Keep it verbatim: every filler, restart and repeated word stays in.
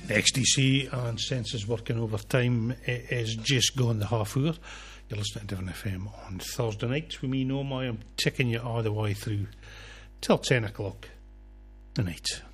X D C and Senses Working Overtime is just gone the half hour. You're listening to Devon F M on Thursday nights with me, Norm. I am taking you all the way through till ten o'clock tonight.